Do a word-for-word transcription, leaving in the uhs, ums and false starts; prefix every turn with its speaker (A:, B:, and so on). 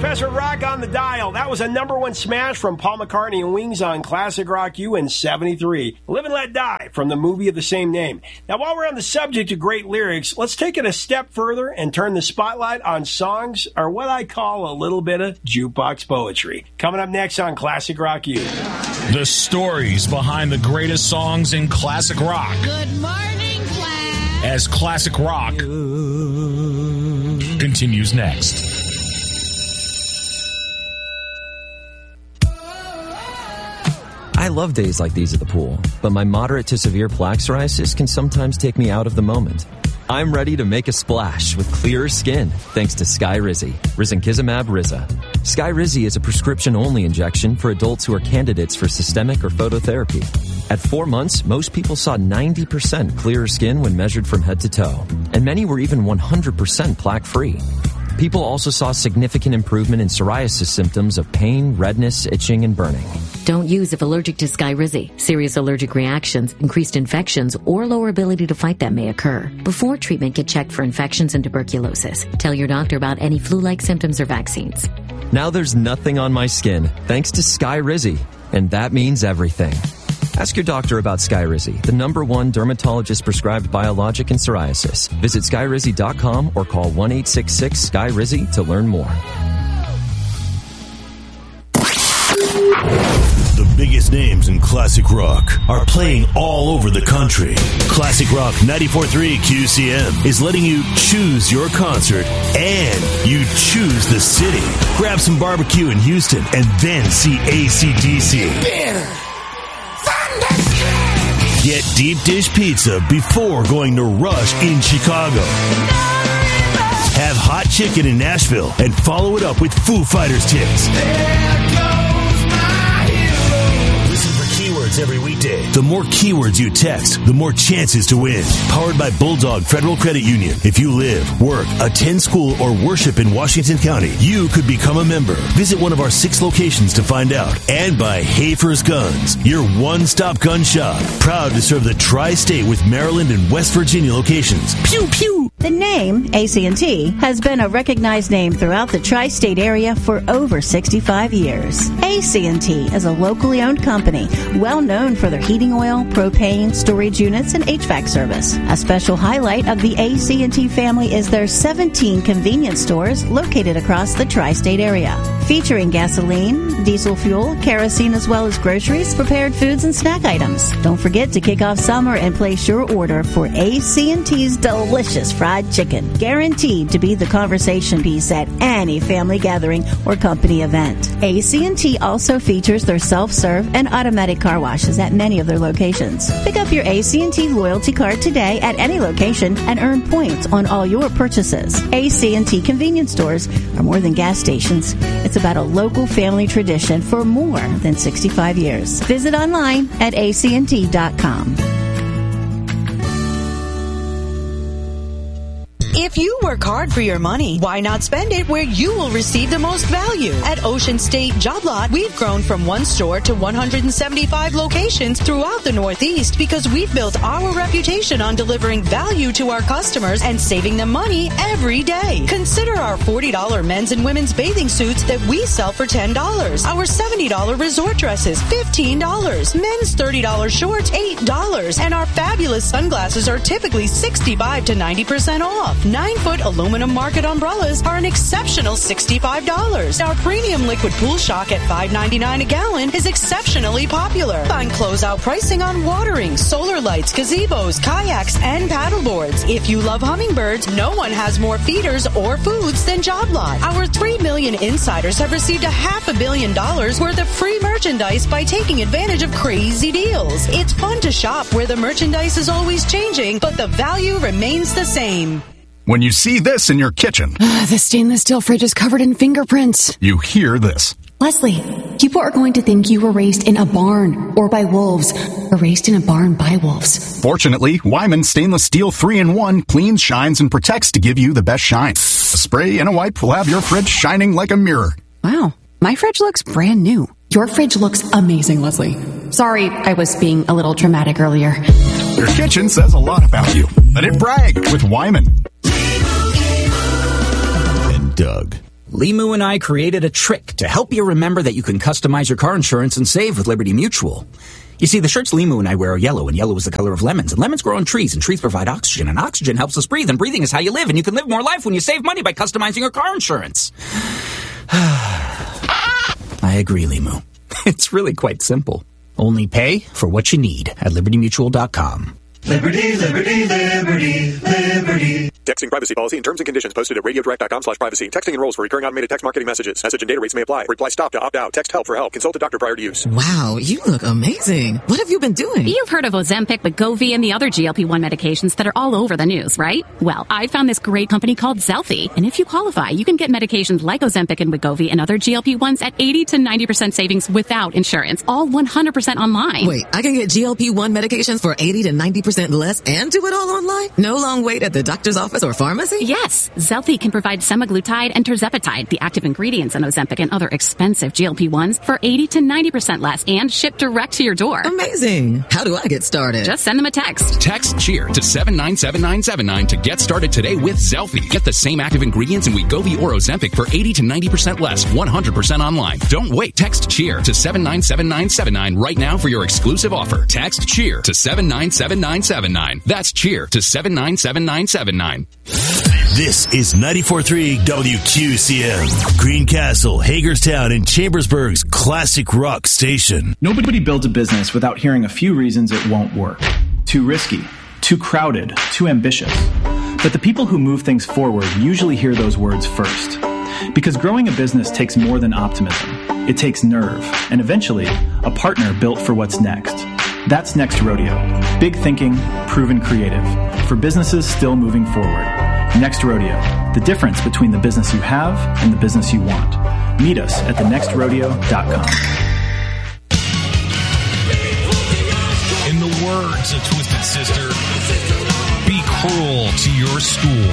A: Professor Rock on the dial. That was a number one smash from Paul McCartney and Wings on Classic Rock U in seventy-three. Live and Let Die from the movie of the same name. Now, while we're on the subject of great lyrics, let's take it a step further and turn the spotlight on songs, or what I call a little bit of jukebox poetry. Coming up next on Classic Rock U.
B: The stories behind the greatest songs in classic rock.
C: Good morning, class.
B: As Classic Rock continues next.
D: I love days like these at the pool, but my moderate to severe plaque psoriasis can sometimes take me out of the moment. I'm ready to make a splash with clearer skin thanks to Skyrizi, risankizumab Riza. Skyrizi is a prescription-only injection for adults who are candidates for systemic or phototherapy. At four months, most people saw ninety percent clearer skin when measured from head to toe, and many were even one hundred percent plaque-free. People also saw significant improvement in psoriasis symptoms of pain, redness, itching, and burning.
E: Don't use if allergic to Skyrizi. Serious allergic reactions, increased infections, or lower ability to fight them may occur. Before treatment, get checked for infections and tuberculosis. Tell your doctor about any flu-like symptoms or vaccines.
D: Now there's nothing on my skin thanks to Skyrizi, and that means everything. Ask your doctor about Skyrizi, the number one dermatologist-prescribed biologic in psoriasis. Visit Skyrizi dot com or call one eight six six S K Y R I Z Y to learn more.
F: The biggest names in classic rock are playing all over the country. Classic Rock ninety-four point three Q C M is letting you choose your concert and you choose the city. Grab some barbecue in Houston and then see A C D C. Get deep dish pizza before going to Rush in Chicago. Have hot chicken in Nashville and follow it up with Foo Fighters tickets. Listen for keywords every weekday. The more keywords you text, the more chances to win. Powered by Bulldog Federal Credit Union. If you live, work, attend school, or worship in Washington County, you could become a member. Visit one of our six locations to find out. And by Hafer's Guns, your one-stop gun shop. Proud to serve the tri-state with Maryland and West Virginia locations. Pew, pew!
G: The name A C and T has been a recognized name throughout the tri-state area for over sixty-five years. A C and T is a locally owned company, well known for their heating oil, propane, storage units, and H V A C service. A special highlight of the A C and T family is their seventeen convenience stores located across the tri-state area, featuring gasoline, diesel fuel, kerosene, as well as groceries, prepared foods, and snack items. Don't forget to kick off summer and place your order for A C and T's delicious fried chicken, guaranteed to be the conversation piece at any family gathering or company event. A C and T also features their self-serve and automatic car washes at many of their locations. Pick up your A C and T loyalty card today at any location and earn points on all your purchases. A C and T convenience stores are more than gas stations. It's about a local family tradition for more than sixty-five years. Visit online at A C and T dot com.
H: If you work hard for your money, why not spend it where you will receive the most value? At Ocean State Job Lot, we've grown from one store to one hundred seventy-five locations throughout the Northeast because we've built our reputation on delivering value to our customers and saving them money every day. Consider our forty dollars men's and women's bathing suits that we sell for ten dollars. Our seventy dollars resort dresses, fifteen dollars. Men's thirty dollars shorts, eight dollars. And our fabulous sunglasses are typically sixty-five to ninety percent off. Nine-foot aluminum market umbrellas are an exceptional sixty-five dollars. Our premium liquid pool shock at five ninety-nine a gallon is exceptionally popular. Find closeout pricing on watering, solar lights, gazebos, kayaks, and paddleboards. If you love hummingbirds, no one has more feeders or foods than Job Lot. Our three million insiders have received a half a billion dollars worth of free merchandise by taking advantage of crazy deals. It's fun to shop where the merchandise is always changing, but the value remains the same.
I: When you see this in your kitchen,
J: uh, the stainless steel fridge is covered in fingerprints.
I: You hear this.
J: Leslie, people are going to think you were raised in a barn or by wolves, or raised in a barn by wolves.
I: Fortunately, Wyman Stainless Steel three in one cleans, shines, and protects to give you the best shine. A spray and a wipe will have your fridge shining like a mirror.
J: Wow, my fridge looks brand new. Your fridge looks amazing, Leslie. Sorry, I was being a little dramatic earlier.
I: Your kitchen says a lot about you. Let it brag with Wyman.
F: And Doug.
K: Limu and I created a trick to help you remember that you can customize your car insurance and save with Liberty Mutual. You see, the shirts Limu and I wear are yellow, and yellow is the color of lemons, and lemons grow on trees, and trees provide oxygen, and oxygen helps us breathe, and breathing is how you live, and you can live more life when you save money by customizing your car insurance. I agree, Limu. It's really quite simple. Only pay for what you need at liberty mutual dot com.
L: Liberty, liberty, liberty, liberty. Texting privacy policy and terms and conditions posted at radiodirect.com slash privacy. Texting enrolls for recurring automated text marketing messages. Message and data rates may apply. Reply stop to opt out. Text help for help. Consult a doctor prior to use.
M: Wow, you look amazing. What have you been doing?
N: You've heard of Ozempic, Wegovy, and the other G L P one medications that are all over the news, right? Well, I found this great company called Zelfie. And if you qualify, you can get medications like Ozempic and Wegovy and other G L P ones at eighty to ninety percent savings without insurance. All one hundred percent online.
M: Wait, I can get G L P one medications for eighty to ninety percent less and do it all online? No long wait at the doctor's office or pharmacy?
N: Yes, Zelfie can provide semaglutide and tirzepatide, the active ingredients in Ozempic and other expensive G L P ones, for eighty to ninety percent less and shipped direct to your door.
M: Amazing. How do I get started?
N: Just send them a text.
O: Text CHEER to seven nine seven nine seven nine to get started today with Zelfie. Get the same active ingredients in Wegovy or Ozempic for eighty to ninety percent less, one hundred percent online. Don't wait. Text CHEER to seven nine seven nine seven nine right now for your exclusive offer. Text CHEER to seven nine seven nine seven nine. That's CHEER to seven nine seven nine seven nine.
F: This is ninety-four point three W Q C M, Greencastle, Hagerstown, and Chambersburg's classic rock station.
P: Nobody builds a business without hearing a few reasons it won't work. Too risky, too crowded, too ambitious. But the people who move things forward usually hear those words first. Because growing a business takes more than optimism. It takes nerve, and eventually, a partner built for what's next. That's Next Rodeo. Big thinking, proven creative. For businesses still moving forward. Next Rodeo. The difference between the business you have and the business you want. Meet us at the next rodeo dot com.
B: In the words of Twisted Sister, be cruel to your school.